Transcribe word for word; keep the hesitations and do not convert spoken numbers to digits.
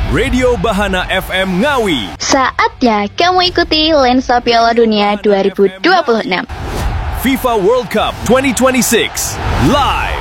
Radio Bahana F M Ngawi. Saatnya kamu ikuti Lensa Piala Dunia dua ribu dua puluh enam FIFA World Cup dua ribu dua puluh enam Live.